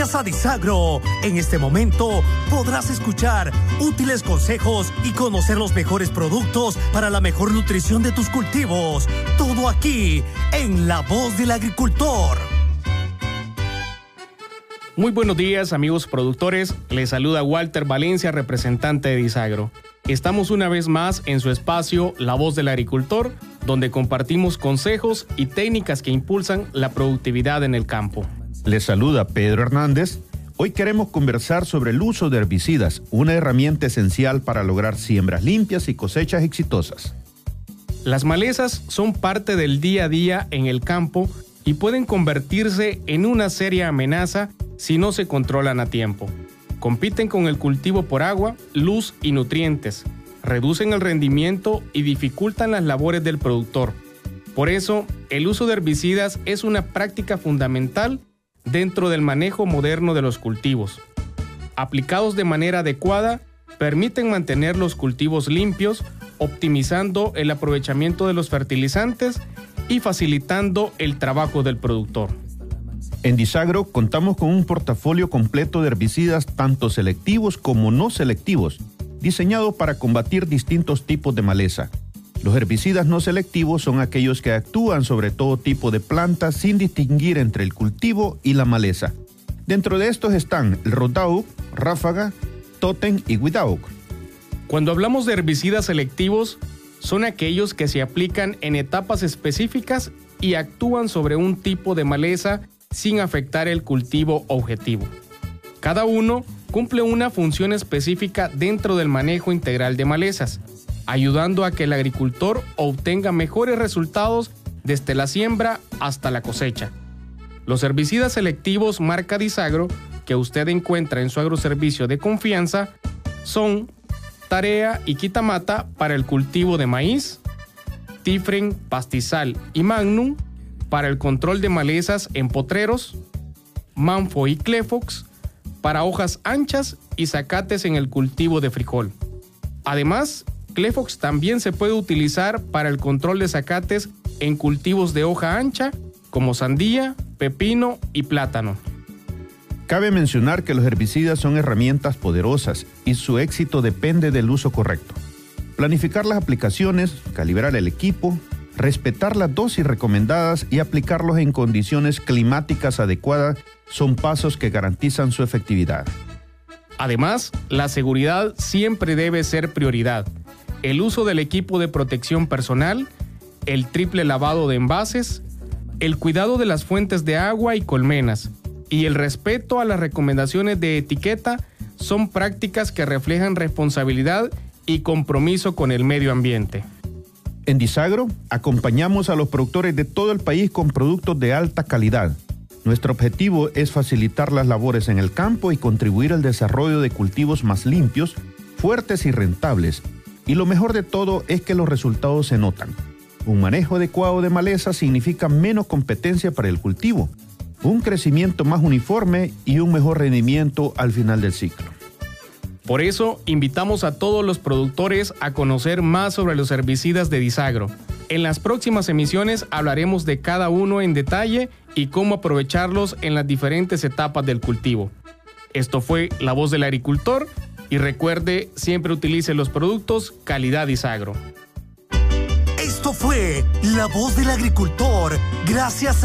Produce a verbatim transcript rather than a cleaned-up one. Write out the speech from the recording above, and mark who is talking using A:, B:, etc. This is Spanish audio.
A: A Disagro. En este momento podrás escuchar útiles consejos y conocer los mejores productos para la mejor nutrición de tus cultivos. Todo aquí en La Voz del Agricultor.
B: Muy buenos días, amigos productores. Les saluda Walter Valencia, representante de Disagro. Estamos una vez más en su espacio La Voz del Agricultor, donde compartimos consejos y técnicas que impulsan la productividad en el campo.
C: Les saluda Pedro Hernández. Hoy queremos conversar sobre el uso de herbicidas, una herramienta esencial para lograr siembras limpias y cosechas exitosas.
B: Las malezas son parte del día a día en el campo y pueden convertirse en una seria amenaza si no se controlan a tiempo. Compiten con el cultivo por agua, luz y nutrientes, reducen el rendimiento y dificultan las labores del productor. Por eso, el uso de herbicidas es una práctica fundamental dentro del manejo moderno de los cultivos. Aplicados de manera adecuada, permiten mantener los cultivos limpios, optimizando el aprovechamiento de los fertilizantes y facilitando el trabajo del productor.
C: En Disagro contamos con un portafolio completo de herbicidas tanto selectivos como no selectivos, diseñado para combatir distintos tipos de maleza. Los herbicidas no selectivos son aquellos que actúan sobre todo tipo de plantas sin distinguir entre el cultivo y la maleza. Dentro de estos están el Roundup, Ráfaga, Totem y Weedout.
B: Cuando hablamos de herbicidas selectivos, son aquellos que se aplican en etapas específicas y actúan sobre un tipo de maleza sin afectar el cultivo objetivo. Cada uno cumple una función específica dentro del manejo integral de malezas, ayudando a que el agricultor obtenga mejores resultados desde la siembra hasta la cosecha. Los herbicidas selectivos marca Disagro, que usted encuentra en su agroservicio de confianza, son Tarea y Quitamata para el cultivo de maíz, Tifren, Pastizal y Magnum para el control de malezas en potreros, Manfo y Clefox para hojas anchas y zacates en el cultivo de frijol. Además, Clefox también se puede utilizar para el control de zacates en cultivos de hoja ancha como sandía, pepino y plátano.
C: Cabe mencionar que los herbicidas son herramientas poderosas y su éxito depende del uso correcto. Planificar las aplicaciones, calibrar el equipo, respetar las dosis recomendadas y aplicarlos en condiciones climáticas adecuadas son pasos que garantizan su efectividad.
B: Además, la seguridad siempre debe ser prioridad. El uso del equipo de protección personal, el triple lavado de envases, el cuidado de las fuentes de agua y colmenas y el respeto a las recomendaciones de etiqueta son prácticas que reflejan responsabilidad y compromiso con el medio ambiente.
C: En Disagro acompañamos a los productores de todo el país con productos de alta calidad. Nuestro objetivo es facilitar las labores en el campo y contribuir al desarrollo de cultivos más limpios, fuertes y rentables. Y lo mejor de todo es que los resultados se notan. Un manejo adecuado de maleza significa menos competencia para el cultivo, un crecimiento más uniforme y un mejor rendimiento al final del ciclo.
B: Por eso, invitamos a todos los productores a conocer más sobre los herbicidas de Disagro. En las próximas emisiones hablaremos de cada uno en detalle y cómo aprovecharlos en las diferentes etapas del cultivo. Esto fue La Voz del Agricultor. Y recuerde, siempre utilice los productos calidad Disagro.
A: Esto fue La Voz del Agricultor. Gracias a